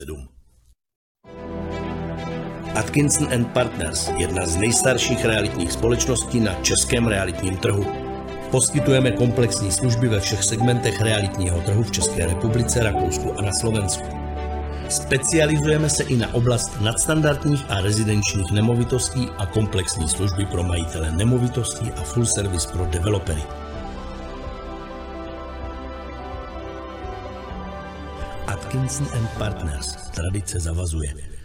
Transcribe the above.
Atkinson & Partners, jedna z nejstarších realitních společností na českém realitním trhu. Poskytujeme komplexní služby ve všech segmentech realitního trhu v České republice, Rakousku a na Slovensku. Specializujeme se i na oblast nadstandardních a rezidenčních nemovitostí a komplexní služby pro majitele nemovitostí a full service pro developery. Atkinson & Partners. Tradice zavazuje.